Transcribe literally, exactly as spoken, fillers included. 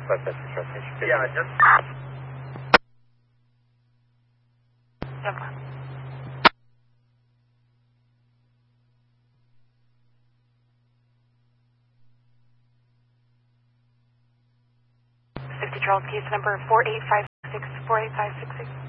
Yeah, just... Number. fifty Charles case number four eight five six, four eight five six six.